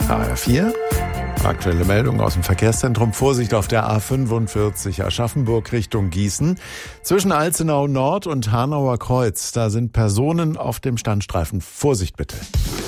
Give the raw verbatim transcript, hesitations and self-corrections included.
H R vier. Aktuelle Meldung aus dem Verkehrszentrum. Vorsicht auf der A fünfundvierzig Aschaffenburg Richtung Gießen. Zwischen Alzenau Nord und Hanauer Kreuz. Da sind Personen auf dem Standstreifen. Vorsicht bitte.